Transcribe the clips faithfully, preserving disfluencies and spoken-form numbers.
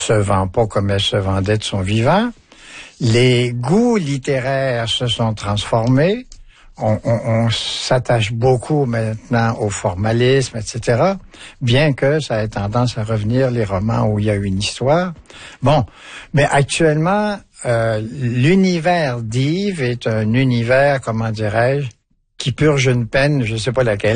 se vend pas comme elle se vendait de son vivant. Les goûts littéraires se sont transformés. On, on, on s'attache beaucoup maintenant au formalisme, et cetera, bien que ça ait tendance à revenir les romans où il y a une histoire. Bon, mais actuellement, euh, l'univers d'Yves est un univers, comment dirais-je, qui purge une peine, je sais pas laquelle.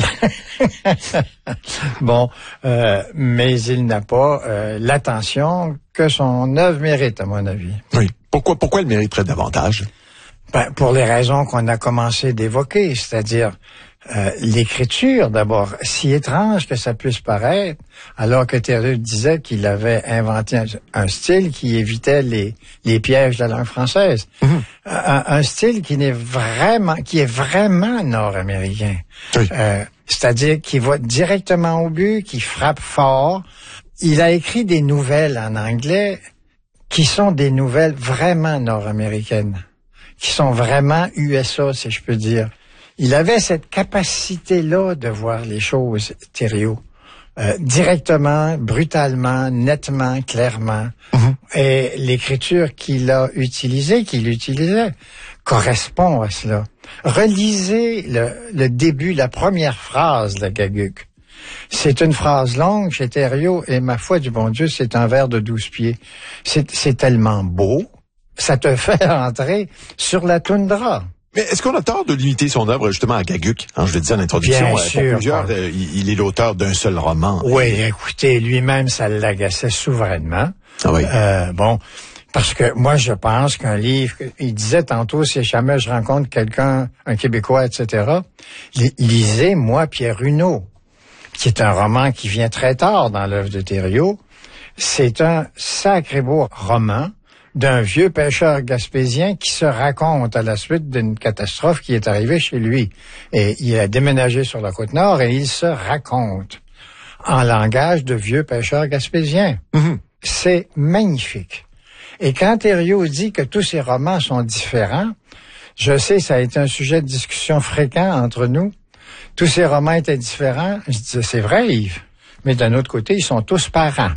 Bon, euh, mais il n'a pas euh, l'attention que son œuvre mérite, à mon avis. Oui. Pourquoi, pourquoi elle mériterait davantage? Ben, pour les raisons qu'on a commencé d'évoquer, c'est-à-dire euh, l'écriture d'abord, si étrange que ça puisse paraître, alors que Thériault disait qu'il avait inventé un, un style qui évitait les, les pièges de la langue française, mm-hmm. un, un style qui n'est vraiment, qui est vraiment nord-américain, oui. euh, c'est-à-dire qui va directement au but, qui frappe fort. Il a écrit des nouvelles en anglais qui sont des nouvelles vraiment nord-américaines, qui sont vraiment U S A, si je peux dire. Il avait cette capacité-là de voir les choses, Thériault, euh, directement, brutalement, nettement, clairement. Mm-hmm. Et l'écriture qu'il a utilisée, qu'il utilisait, correspond à cela. Relisez le, le début, la première phrase de Gaguc. C'est une phrase longue chez Thériault, et ma foi du bon Dieu, c'est un vers de douze pieds. C'est, c'est tellement beau. Ça te fait entrer sur la toundra. Mais est-ce qu'on a tort de limiter son œuvre justement à Gaguc? Hein, je le disais en introduction, Bien euh, sûr, pour plusieurs, euh, il, il est l'auteur d'un seul roman. Oui, et... écoutez, lui-même, ça l'agaçait souverainement. Ah oui. Euh, bon, parce que moi, je pense qu'un livre, il disait tantôt, si jamais je rencontre quelqu'un, un Québécois, et cetera, lisez, moi, Pierre Runot, qui est un roman qui vient très tard dans l'œuvre de Thériault. C'est un sacré beau roman d'un vieux pêcheur gaspésien qui se raconte à la suite d'une catastrophe qui est arrivée chez lui. Et il a déménagé sur la Côte-Nord et il se raconte en langage de vieux pêcheur gaspésien. Mm-hmm. C'est magnifique. Et quand Thériault dit que tous ses romans sont différents, je sais, ça a été un sujet de discussion fréquent entre nous. Tous ces romans étaient différents. Je disais, c'est vrai, Yves. Mais d'un autre côté, ils sont tous parents.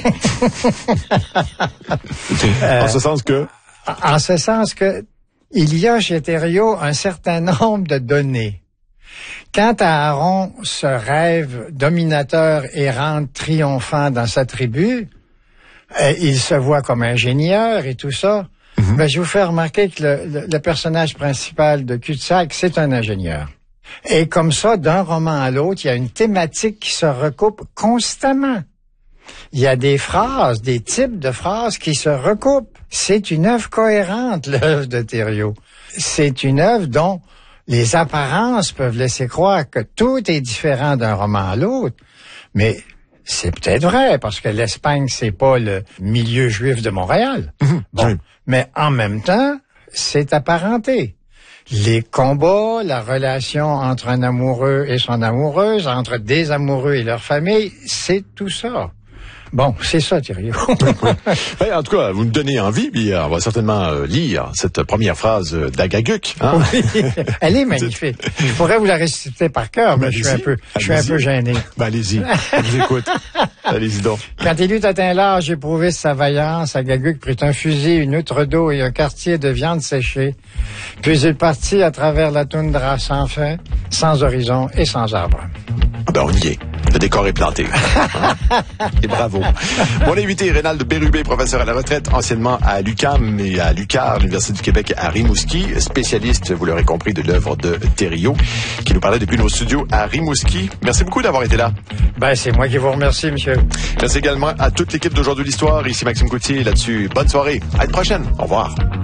euh, en ce sens que? En ce sens que il y a chez Thériault un certain nombre de données. Quand Aaron se rêve dominateur, errant, triomphant dans sa tribu, euh, il se voit comme ingénieur et tout ça. Mm-hmm. Ben, je vous fais remarquer que le, le, le personnage principal de Cul-de-sac, c'est un ingénieur. Et comme ça, d'un roman à l'autre, il y a une thématique qui se recoupe constamment. Il y a des phrases, des types de phrases qui se recoupent. C'est une œuvre cohérente, l'œuvre de Thériault. C'est une œuvre dont les apparences peuvent laisser croire que tout est différent d'un roman à l'autre. Mais c'est peut-être vrai, parce que l'Espagne, c'est pas le milieu juif de Montréal. Mmh, bon, oui. Mais en même temps, c'est apparenté. Les combats, la relation entre un amoureux et son amoureuse, entre des amoureux et leur famille, c'est tout ça. Bon, c'est ça, Thériault. Oui, en tout cas, vous me donnez envie, puis on va certainement euh, lire cette première phrase d'Agaguc. Hein? Oui, elle est magnifique. Je pourrais vous la réciter par cœur, mais je suis un peu, je suis un peu gêné. Ben, allez-y, je vous écoute. Allez-y donc. Quand il eut atteint l'âge éprouvé sa vaillance, Agaguc prit un fusil, une outre d'eau et un quartier de viande séchée. Puis il partit à travers la toundra sans fin, sans horizon et sans arbre. Ben, on y est. Le décor est planté. Hein? Et bravo. Mon invité, Reynald Bérubé, professeur à la retraite, anciennement à l'U Q A M et à l'U Q A R, l'Université du Québec à Rimouski, spécialiste, vous l'aurez compris, de l'œuvre de Thériault, qui nous parlait depuis nos studios à Rimouski. Merci beaucoup d'avoir été là. Ben, c'est moi qui vous remercie, monsieur. Merci également à toute l'équipe d'Aujourd'hui l'Histoire. Ici Maxime Coutier, là-dessus. Bonne soirée. À la prochaine. Au revoir.